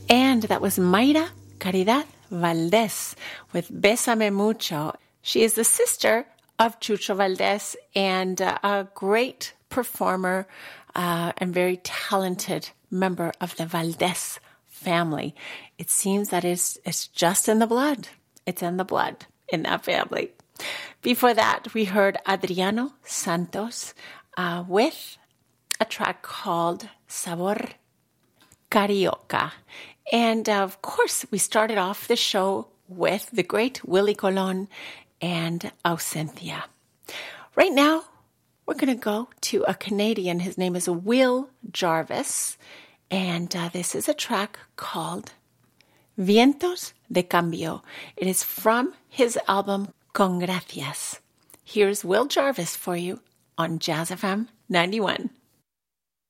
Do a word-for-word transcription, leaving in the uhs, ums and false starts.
And that was Mayra Caridad Valdez with Bésame Mucho. She is the sister of Chucho Valdez and uh, a great performer uh, and very talented member of the Valdez family. It seems that it's, it's just in the blood. It's in the blood in that family. Before that, we heard Adriano Santos uh, with a track called Sabor Carioca. And uh, of course, we started off the show with the great Willie Colon and Ausencia. Right now, we're going to go to a Canadian. His name is Will Jarvis. And uh, this is a track called Vientos de Cambio. It is from his album Con Gracias. Here's Will Jarvis for you on Jazz F M ninety-one.